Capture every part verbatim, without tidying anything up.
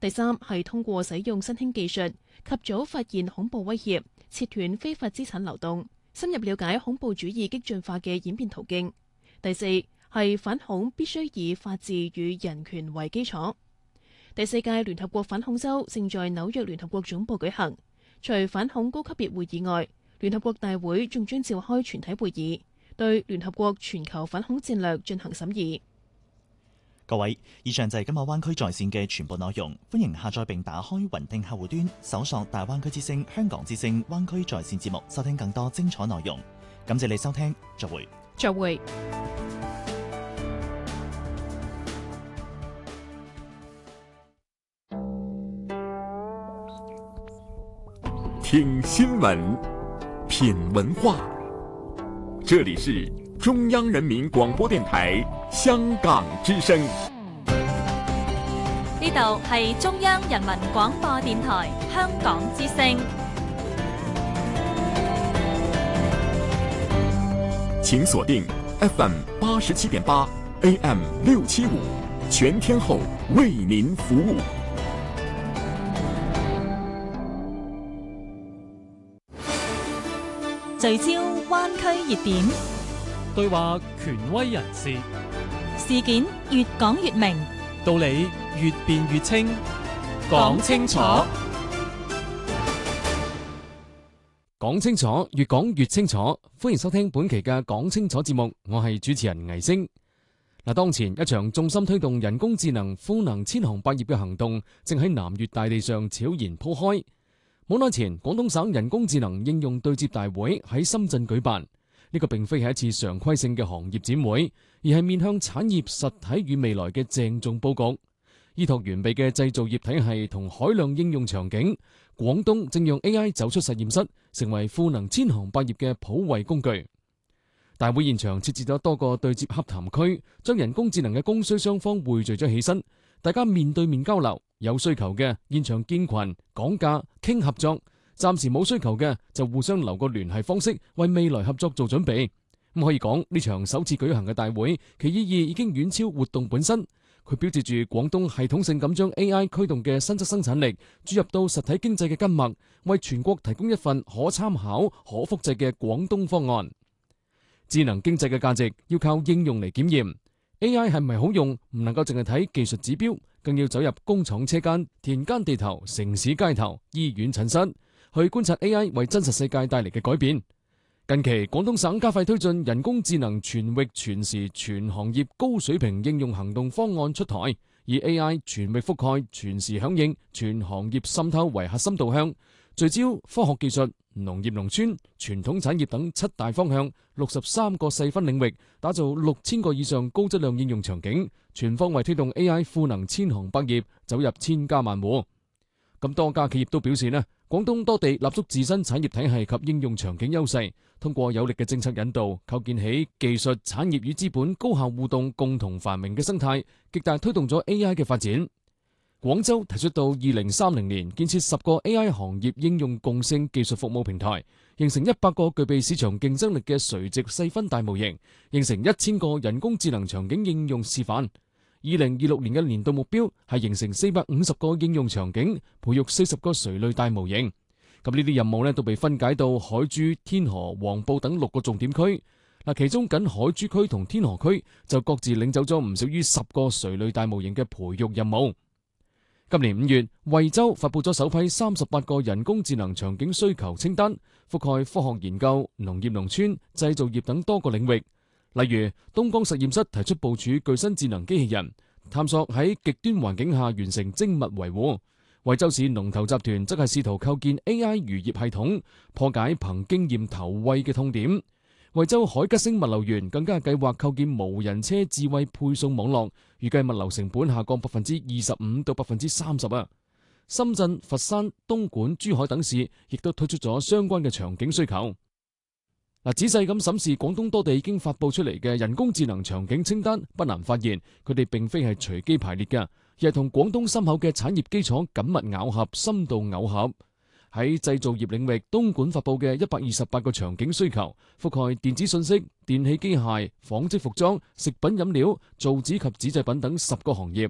第三係通過使用新興技術，及早發現恐怖威脅，切斷非法資產流動，深入了解恐怖主義激進化嘅演變途徑。第四係反恐必須以法治與人權為基礎。第四屆聯合國反恐周正在紐約聯合國總部舉行，除反恐高級別會議外，聯合國大會仲將召開全體會議，對聯合國全球反恐戰略進行審議。 各位，以上就係今日灣區在線嘅全部內容，歡迎下載並打開雲聽客戶端，搜索大灣區之聲、香港之聲灣區在線節目，收聽更多精彩內容。感謝你收聽，再會。 再會。 聽新聞，品文化，這裡是中央人民廣播電台香港之聲。 呢度係中央人民廣播電台香港之聲。 請鎖定 F M 八十七點八 A M 六七五，全天候為您服務。 聚焦灣區熱點， 對話權威人士， 事件越講越明， 道理越辯越清， 講清楚， 講清楚，越講越清楚。歡迎收聽本期嘅講清楚節目，我係主持人倪星。嗱，當前一場重心推動人工智能賦能千行百業嘅行動，正喺南粵大地上悄然鋪開。冇耐前，廣東省人工智能應用對接大會喺深圳舉辦。呢個並非係一次常規性嘅行業展會，而係面向產業實體與未來嘅鄭重佈局。依託完備嘅製造業體系同海量應用場景，廣東正讓 A I 走出實驗室，成為賦能千行百業嘅普惠工具。大會現場設置咗多個對接洽談區，將人工智能嘅供需雙方匯聚咗起身，大家面對面交流。有需求嘅現場建群講價傾合作，暫時冇需求嘅就互相留個聯繫方式，為未來合作做準備。咁可以講呢場首次舉行嘅大會，其意義已經遠超活動本身。佢標誌住廣東系統性咁將 A I 驅動嘅新質生產力注入到實體經濟嘅根脈，為全國提供一份可參考可複製嘅廣東方案。智能經濟嘅價值要靠應用嚟檢驗。A I 係咪好用，唔能夠淨係睇技術指標，更要走入工廠車間、田間地頭、城市街頭、醫院診室，去觀察 A I 為真實世界帶嚟嘅改變。近期，廣東省加快推進人工智能全域全時全行業高水平應用行動方案出台，以 A I 全域覆蓋、全時響應、全行業滲透為核心導向，聚焦科學技術、農業農村、傳統產業等七大方向，六十三個細分領域，打造六千個以上高質量應用場景，全方位推動 A I 賦能千行百業，走入千家萬戶。咁多家企業都表示呢，廣東多地立足自身產業體系及應用場景優勢，通過有力嘅政策引導，構建起技術、產業與資本高效互動、共同繁榮嘅生態，極大推動咗 A I 嘅發展。廣州提出到二零三零年建設十個 A I 行業應用共性技術服務平台，形成一百個具備市場競爭力嘅垂直細分大模型，形成一千個人工智能場景應用示範。二零二六年嘅年度目標係形成四百五十個應用場景，培育四十個垂類大模型。咁呢啲任務呢都被分解到海珠、天河、黃埔等六個重點區。嗱，其中僅海珠區同天河區就各自領走咗唔少於十個垂類大模型嘅培育任務。今年五月，惠州發佈咗首批三十八個人工智能場景需求清單，覆蓋科學研究、農業農村、製造業等多個領域。例如，東江實驗室提出部署具身智能機器人，探索喺極端環境下完成精密維護。惠州市龍頭集團則係試圖構建 A I 漁業系統，破解憑經驗投餵嘅痛點。惠州海吉星物流園更加係計劃構建無人車智慧配送網絡，預計物流成本下降百分之二十五到百分之三十啊！深圳、佛山、東莞、珠海等市亦都推出咗相關嘅場景需求。嗱，仔細咁審視廣東多地已經發佈出嚟嘅人工智能場景清單，不難發現佢哋並非係隨機排列嘅，而係同廣東深厚嘅產業基礎緊密咬合、深度耦合。喺製造業領域，東莞發佈嘅一百二十八個場景需求，覆蓋電子信息、電氣機械、紡織服裝、食品飲料、造紙及紙製品等十個行業，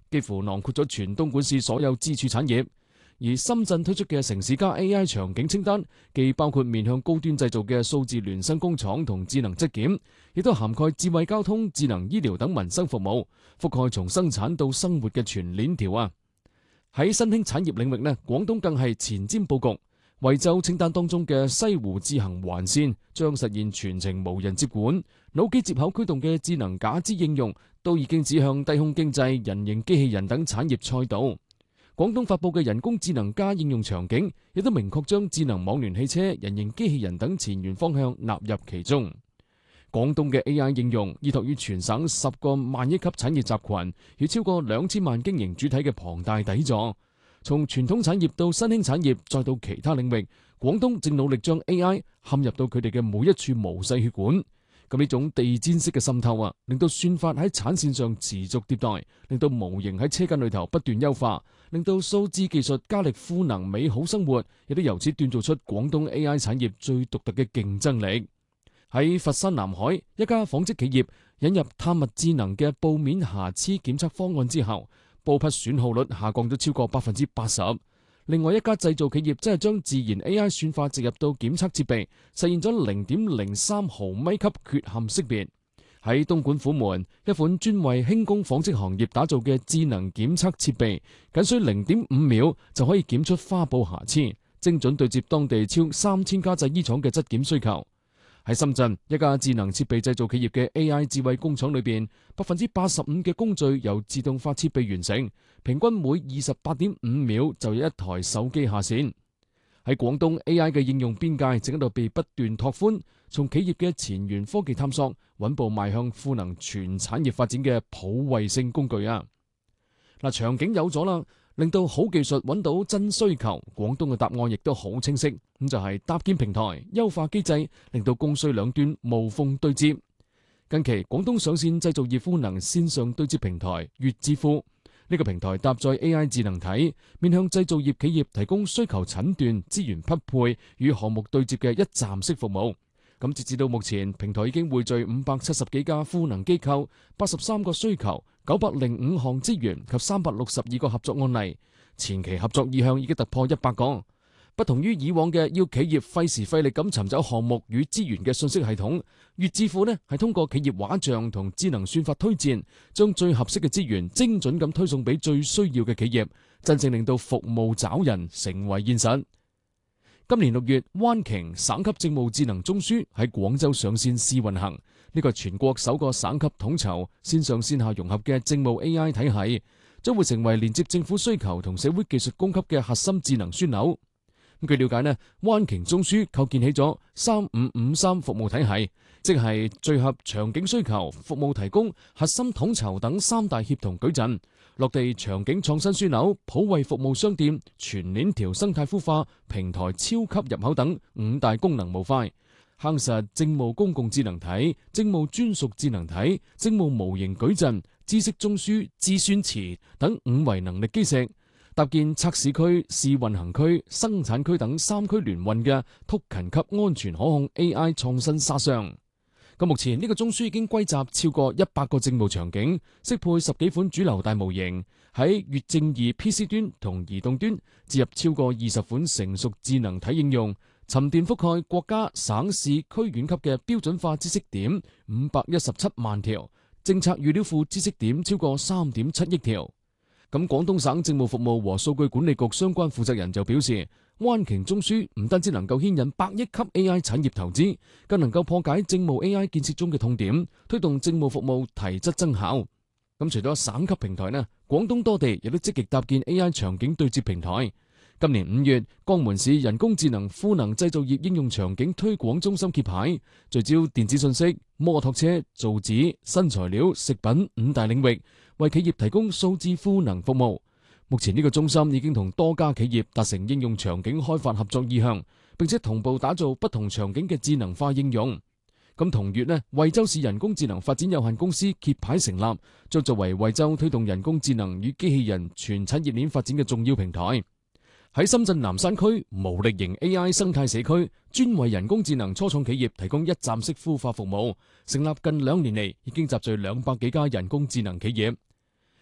幾乎囊括咗全東莞市所有支柱產業。而深圳推出嘅城市加 A I 場景清單，既包括面向高端製造嘅數字孿生工廠同智能質檢，亦都涵蓋智慧交通、智能醫療等民生服務，覆蓋從生產到生活嘅全鏈條啊！喺新興產業領域呢，廣東更係前瞻佈局。惠州清單當中嘅西湖自行環線將實現全程無人接管，腦機接口驅動嘅智能假肢應用都已經指向低空經濟、人形機器人等產業賽道。廣東發佈嘅人工智能加應用場景，亦都明確將智能網聯汽車、人形機器人等前沿方向納入其中。廣東嘅 A I 應用依託於全省十個萬億級產業集群，與超過兩千萬經營主體嘅龐大底座。從傳統產業到新興產業，再到其他領域，廣東正努力將 A I 嵌入到佢哋嘅每一處毛細血管。咁呢種地氈式嘅滲透啊，令到算法喺產線上持續迭代，令到模型喺車間裏頭不斷優化，令到數字技術加力賦能美好生活，亦都由此鍛造出廣東 A I 產業最獨特嘅競爭力。喺佛山南海，一家紡織企業引入探物智能嘅布面瑕疵檢測方案之後，布匹損耗率下降咗超過百分之八十。另外一家製造企業真係將自然 A I 算法植入到檢測設備，實現咗零點零三毫米級缺陷識別。喺東莞虎門，一款專為輕工紡織行業打造嘅智能檢測設備，僅需零點五秒就可以檢出花布瑕疵，精準對接當地超三千家製衣廠嘅質檢需求。喺深圳，一家智能設備製造企業嘅 A I 智慧工廠裏邊，百分之八十五嘅工序由自動化設備完成，平均每二十八點五秒就有一台手機下線。喺廣東 A I 嘅應用邊界正喺度被不斷拓寬，從企業嘅前沿科技探索，穩步邁向賦能全產業發展嘅普惠性工具啊！嗱，場景有咗啦，令到好技術揾到真需求，廣東嘅答案亦都好清晰，咁就係搭建平台、優化機制，令到供需兩端無縫對接。近期廣東上線製造業賦能線上對接平台粵智庫，呢個平台搭載 A I 智能體，面向製造業企業提供需求診斷、資源匹配與項目對接嘅一站式服務。咁截至到目前，平台已經匯聚五百七十幾家賦能機構、八十三個需求、九百零五項資源及三百六十二個合作案例，前期合作意向已經突破一百個。不同於以往嘅要企業費時費力咁尋找項目與資源嘅信息系統，粵智庫呢係通過企業畫像同智能算法推薦，將最合適嘅資源精準咁推送俾最需要嘅企業，真正令到服務找人成為現實。今年六月，灣鯨省級政務智能中樞喺廣州上線試運行，呢個全國首個省級統籌線上線下融合嘅政務 A I 體系，將會成為連接政府需求同社會技術供給嘅核心智能樞紐。咁據了解呢，灣鯨中樞構建起咗三五五三服務體系，即係聚合場景需求、服務提供、核心統籌等三大協同矩陣，落地場景創新樞紐、普惠服務商店、全鏈條生態孵化、平台超級入口等五大功能模塊，夯實政務公共智能體、政務專屬智能體、政務模型矩陣、知識中樞、智算池等五維能力基石，搭建測試區、試運行區、生產區等三區聯運嘅突勤級安全可控 A I 創新沙箱。咁目前呢個中樞已經歸集超過一百個政務場景，適配十幾款主流大模型，喺粵政二 P C 端同移動端接入超過二十款成熟智能體應用，沉澱覆蓋國家、省市、區縣級嘅標準化知識點五百一十七萬條，政策預料庫知識點超過三點七億條。咁廣東省政務服務和數據管理局相關負責人就表示，灣鯨中樞唔單止能夠牽引百億級 A I 產業投資，更能夠破解政務 A I 建設中嘅痛點，推動政務服務提質增效。咁除咗省級平台呢，廣東多地亦都積極搭建 A I 場景對接平台。今年五月，江門市人工智能賦能製造業應用場景推廣中心揭牌，聚焦電子信息、摩托車、造紙、新材料、食品五大領域，為企業提供數字賦能服務。目前呢個中心已經同多家企業達成應用場景開發合作意向，並且同步打造不同場景嘅智能化應用。咁同月呢，惠州市人工智能發展有限公司揭牌成立，將作為惠州推動人工智能與機器人全產業鏈發展嘅重要平台。喺深圳南山區無力型 A I 生態社區，專為人工智能初創企業提供一站式孵化服務，成立近兩年嚟，已經集聚兩百幾家人工智能企業。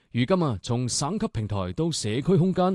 如今啊，從省級平台到社區空間，